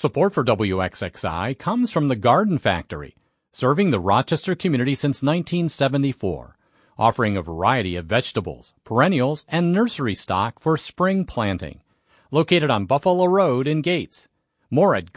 Support for WXXI comes from the Garden Factory, serving the Rochester community since 1974, offering a variety of vegetables, perennials, and nursery stock for spring planting. Located on Buffalo Road in Gates. More at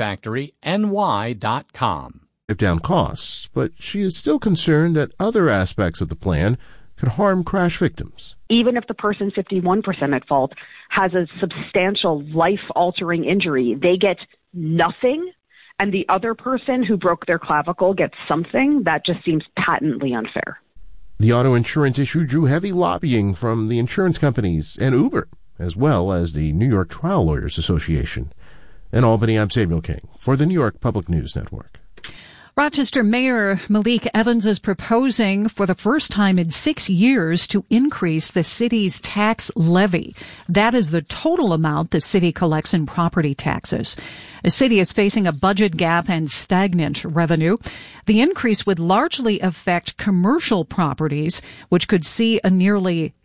gardenfactoryny.com. Down costs, but she is still concerned that other aspects of the plan could harm crash victims. Even if the person 51% at fault has a substantial life-altering injury, they get nothing, and the other person who broke their clavicle gets something. That just seems patently unfair. The auto insurance issue drew heavy lobbying from the insurance companies and Uber, as well as the New York Trial Lawyers Association. In Albany, I'm Samuel King for the New York Public News Network. Rochester Mayor Malik Evans is proposing for the first time in 6 years to increase the city's tax levy. That is the total amount the city collects in property taxes. The city is facing a budget gap and stagnant revenue. The increase would largely affect commercial properties, which could see a nearly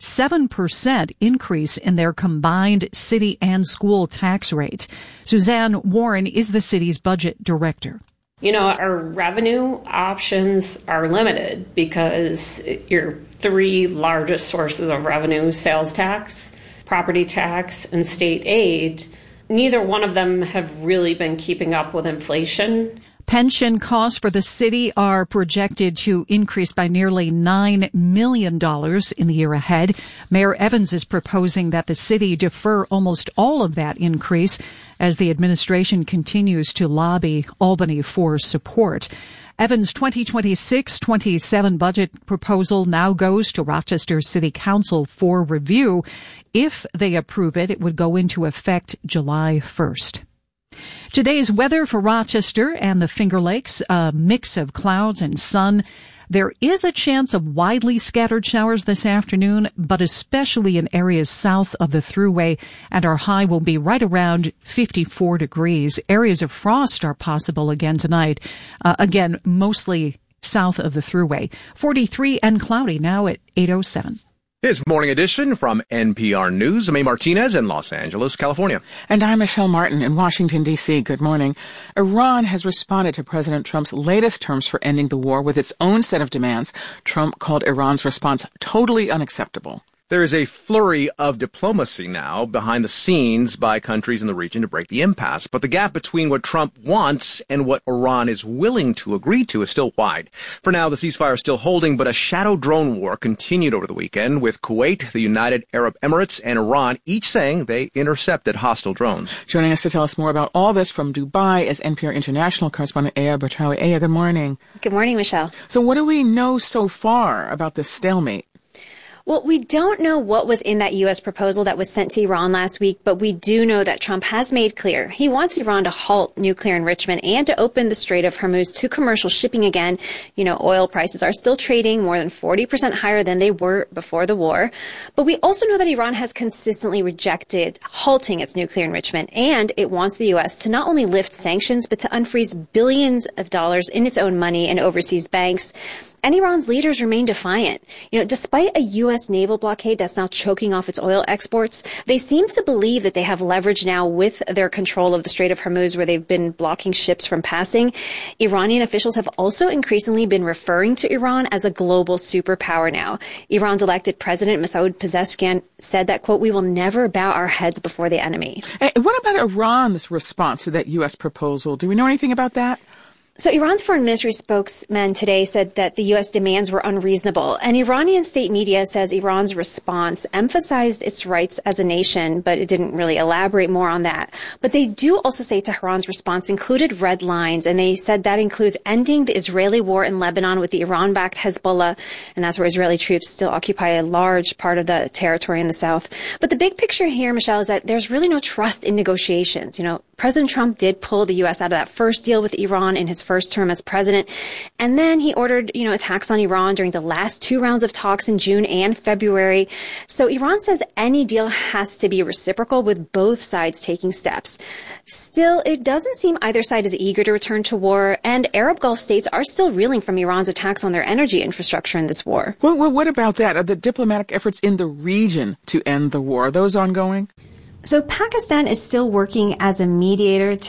7% increase in their combined city and school tax rate. Suzanne Warren is the city's budget director. You know, our revenue options are limited because your three largest sources of revenue, sales tax, property tax, and state aid, neither one of them have really been keeping up with inflation. Pension costs for the city are projected to increase by nearly $9 million in the year ahead. Mayor Evans is proposing that the city defer almost all of that increase as the administration continues to lobby Albany for support. Evans' 2026-27 budget proposal now goes to Rochester City Council for review. If they approve it, it would go into effect July 1st. Today's weather for Rochester and the Finger Lakes, a mix of clouds and sun. There is a chance of widely scattered showers this afternoon, but especially in areas south of the Thruway, and our high will be right around 54 degrees. Areas of frost are possible again tonight. Again, mostly south of the Thruway. 43 and cloudy now at 8:07. It's Morning Edition from NPR News. I'm A. Martinez in Los Angeles, California. And I'm Michelle Martin in Washington, D.C. Good morning. Iran has responded to President Trump's latest terms for ending the war with its own set of demands. Trump called Iran's response totally unacceptable. There is a flurry of diplomacy now behind the scenes by countries in the region to break the impasse. But the gap between what Trump wants and what Iran is willing to agree to is still wide. For now, the ceasefire is still holding, but a shadow drone war continued over the weekend with Kuwait, the United Arab Emirates, and Iran each saying they intercepted hostile drones. Joining us to tell us more about all this from Dubai is NPR international correspondent Aya Bertrawi. Aya, good morning. Good morning, Michelle. So what do we know so far about this stalemate? Well, we don't know what was in that U.S. proposal that was sent to Iran last week, but we do know that Trump has made clear he wants Iran to halt nuclear enrichment and to open the Strait of Hormuz to commercial shipping again. You know, oil prices are still trading more than 40% higher than they were before the war. But we also know that Iran has consistently rejected halting its nuclear enrichment, and it wants the U.S. to not only lift sanctions, but to unfreeze billions of dollars in its own money in overseas banks. And Iran's leaders remain defiant. You know, despite a U.S. naval blockade that's now choking off its oil exports, they seem to believe that they have leverage now with their control of the Strait of Hormuz, where they've been blocking ships from passing. Iranian officials have also increasingly been referring to Iran as a global superpower now. Iran's elected president, Masoud Pezeshkian, said that, quote, "We will never bow our heads before the enemy." Hey, what about Iran's response to that U.S. proposal? Do we know anything about that? So Iran's foreign ministry spokesman today said that the U.S. demands were unreasonable. And Iranian state media says Iran's response emphasized its rights as a nation, but it didn't really elaborate more on that. But they do also say Tehran's response included red lines, and they said that includes ending the Israeli war in Lebanon with the Iran-backed Hezbollah, and that's where Israeli troops still occupy a large part of the territory in the south. But the big picture here, Michelle, is that there's really no trust in negotiations. You know, President Trump did pull the U.S. out of that first deal with Iran in his first term as president. And then he ordered, attacks on Iran during the last two rounds of talks in June and February. So Iran says any deal has to be reciprocal with both sides taking steps. Still, it doesn't seem either side is eager to return to war, and Arab Gulf states are still reeling from Iran's attacks on their energy infrastructure in this war. Well, what about that? Are the diplomatic efforts in the region to end the war, are those ongoing? So Pakistan is still working as a mediator to